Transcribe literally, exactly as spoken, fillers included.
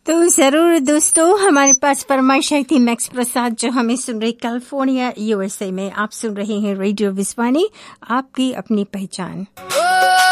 तो जरूर दोस्तों, हमारे पास परमाशय थी मैक्स प्रसाद जो हमें सुन रहे कैलिफोर्निया यूएसए में। आप सुन रहे हैं रेडियो विस्वानी, आपकी अपनी पहचान।